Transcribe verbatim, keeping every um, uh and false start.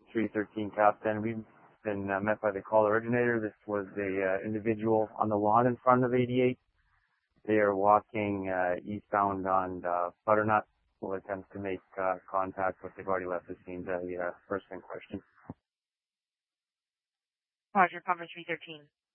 three thirteen Captain. We've been uh, met by the call originator. This was a uh, individual on the lawn in front of eighty-eight. They are walking uh, eastbound on uh, Butternut. Will attempt to make uh, contact, but they've already left the scene. The uh, person in question. Roger, Conference three thirteen.